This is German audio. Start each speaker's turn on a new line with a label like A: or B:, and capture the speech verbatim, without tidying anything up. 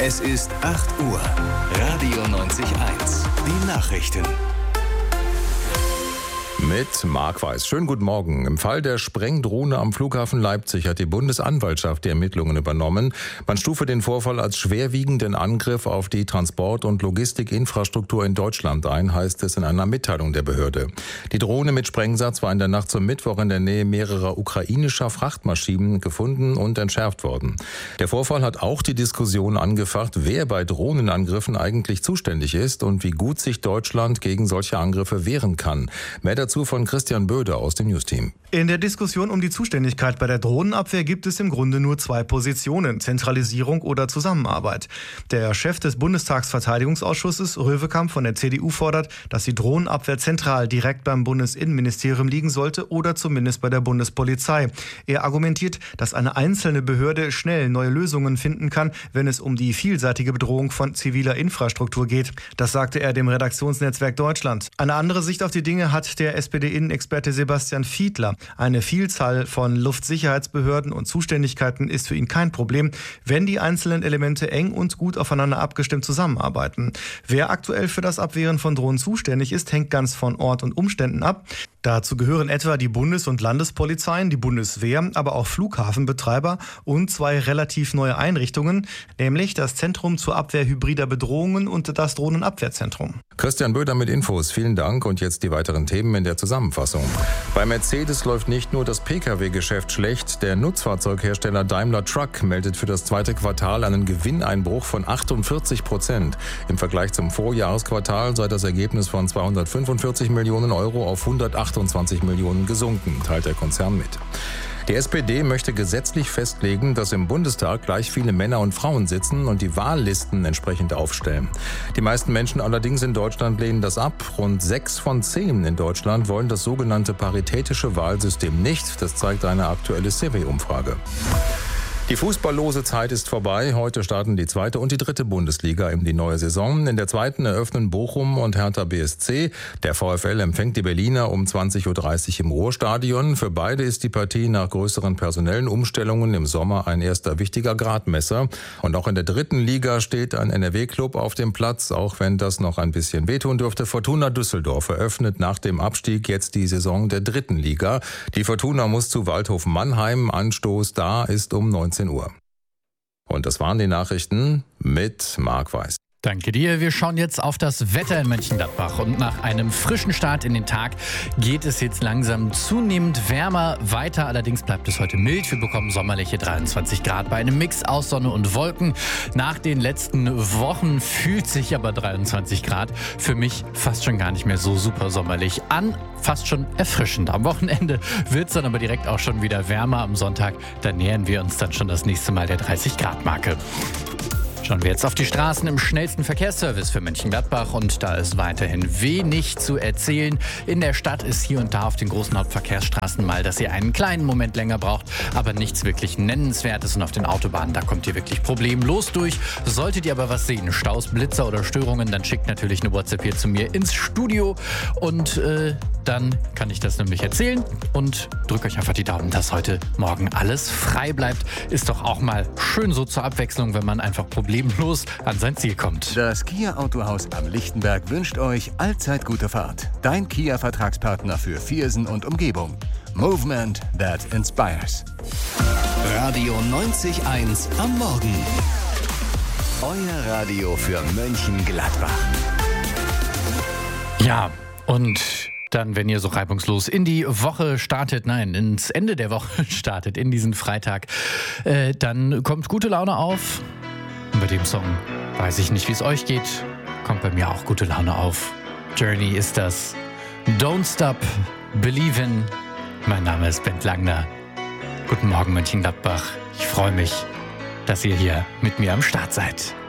A: Es ist acht Uhr. Radio neunzig Eins. Die Nachrichten.
B: Mit Marc Weiß. Schönen guten Morgen. Im Fall der Sprengdrohne am Flughafen Leipzig hat die Bundesanwaltschaft die Ermittlungen übernommen. Man stufe den Vorfall als schwerwiegenden Angriff auf die Transport- und Logistikinfrastruktur in Deutschland ein, heißt es in einer Mitteilung der Behörde. Die Drohne mit Sprengsatz war in der Nacht zum Mittwoch in der Nähe mehrerer ukrainischer Frachtmaschinen gefunden und entschärft worden. Der Vorfall hat auch die Diskussion angefacht, wer bei Drohnenangriffen eigentlich zuständig ist und wie gut sich Deutschland gegen solche Angriffe wehren kann. Mehr dazu von Christian Böder aus dem Newsteam.
C: In der Diskussion um die Zuständigkeit bei der Drohnenabwehr gibt es im Grunde nur zwei Positionen: Zentralisierung oder Zusammenarbeit. Der Chef des Bundestagsverteidigungsausschusses, Röwekamp von der C D U, fordert, dass die Drohnenabwehr zentral direkt beim Bundesinnenministerium liegen sollte oder zumindest bei der Bundespolizei. Er argumentiert, dass eine einzelne Behörde schnell neue Lösungen finden kann, wenn es um die vielseitige Bedrohung von ziviler Infrastruktur geht. Das sagte er dem Redaktionsnetzwerk Deutschland. Eine andere Sicht auf die Dinge hat der S P D-Innenexperte Sebastian Fiedler. Eine Vielzahl von Luftsicherheitsbehörden und Zuständigkeiten ist für ihn kein Problem, wenn die einzelnen Elemente eng und gut aufeinander abgestimmt zusammenarbeiten. Wer aktuell für das Abwehren von Drohnen zuständig ist, hängt ganz von Ort und Umständen ab. Dazu gehören etwa die Bundes- und Landespolizeien, die Bundeswehr, aber auch Flughafenbetreiber und zwei relativ neue Einrichtungen, nämlich das Zentrum zur Abwehr hybrider Bedrohungen und das Drohnenabwehrzentrum.
B: Christian Böder mit Infos. Vielen Dank und jetzt die weiteren Themen in der Zusammenfassung. Bei Mercedes läuft nicht nur das Pkw-Geschäft schlecht. Der Nutzfahrzeughersteller Daimler Truck meldet für das zweite Quartal einen Gewinneinbruch von achtundvierzig Prozent. Im Vergleich zum Vorjahresquartal sei das Ergebnis von zweihundertfünfundvierzig Millionen Euro auf hundertachtundzwanzig Millionen gesunken, teilt der Konzern mit. Die S P D möchte gesetzlich festlegen, dass im Bundestag gleich viele Männer und Frauen sitzen und die Wahllisten entsprechend aufstellen. Die meisten Menschen allerdings in Deutschland lehnen das ab. Rund sechs von zehn in Deutschland wollen das sogenannte paritätische Wahlsystem nicht. Das zeigt eine aktuelle Survey-Umfrage. Die fußballlose Zeit ist vorbei. Heute starten die zweite und die dritte Bundesliga in die neue Saison. In der zweiten eröffnen Bochum und Hertha B S C. Der VfL empfängt die Berliner um zwanzig Uhr dreißig im Ruhrstadion. Für beide ist die Partie nach größeren personellen Umstellungen im Sommer ein erster wichtiger Gradmesser. Und auch in der dritten Liga steht ein N R W-Club auf dem Platz, auch wenn das noch ein bisschen wehtun dürfte. Fortuna Düsseldorf eröffnet nach dem Abstieg jetzt die Saison der dritten Liga. Die Fortuna muss zu Waldhof Mannheim. Anstoß da ist um neunzehn Uhr. Und das waren die Nachrichten mit Marc Weiß.
D: Danke dir. Wir schauen jetzt auf das Wetter in Mönchengladbach. Und nach einem frischen Start in den Tag geht es jetzt langsam zunehmend wärmer weiter. Allerdings bleibt es heute mild. Wir bekommen sommerliche dreiundzwanzig Grad bei einem Mix aus Sonne und Wolken. Nach den letzten Wochen fühlt sich aber dreiundzwanzig Grad für mich fast schon gar nicht mehr so super sommerlich an. Fast schon erfrischend. Am Wochenende wird es dann aber direkt auch schon wieder wärmer. Am Sonntag, da nähern wir uns dann schon das nächste Mal der dreißig Grad Marke. Schauen wir jetzt auf die Straßen im schnellsten Verkehrsservice für Mönchengladbach und da ist weiterhin wenig zu erzählen. In der Stadt ist hier und da auf den großen Hauptverkehrsstraßen mal, dass ihr einen kleinen Moment länger braucht, aber nichts wirklich Nennenswertes und auf den Autobahnen, da kommt ihr wirklich problemlos durch. Solltet ihr aber was sehen, Staus, Blitzer oder Störungen, dann schickt natürlich eine WhatsApp hier zu mir ins Studio und äh, dann kann ich das nämlich erzählen und drückt euch einfach die Daumen, dass heute Morgen alles frei bleibt. Ist doch auch mal schön so zur Abwechslung, wenn man einfach Probleme problemlos an sein Ziel kommt.
A: Das Kia Autohaus am Lichtenberg wünscht euch allzeit gute Fahrt. Dein Kia-Vertragspartner für Viersen und Umgebung. Movement that inspires. Radio neunzig Eins am Morgen. Euer Radio für Mönchengladbach.
D: Ja, und dann, wenn ihr so reibungslos in die Woche startet, nein, ins Ende der Woche startet, in diesen Freitag, äh, dann kommt gute Laune auf. Und bei dem Song weiß ich nicht, wie es euch geht, kommt bei mir auch gute Laune auf. Journey ist das. Don't Stop, Believe in. Mein Name ist Bent Langner. Guten Morgen, Mönchengladbach. Ich freue mich, dass ihr hier mit mir am Start seid.